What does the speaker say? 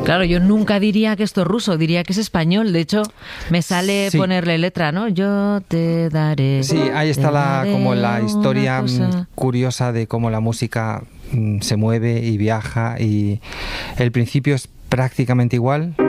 Claro, yo nunca diría que esto es ruso, diría que es español. De hecho, me sale ponerle letra, ¿no? Yo te daré. Sí, ahí está como la historia curiosa de cómo la música se mueve y viaja, y el principio es prácticamente igual.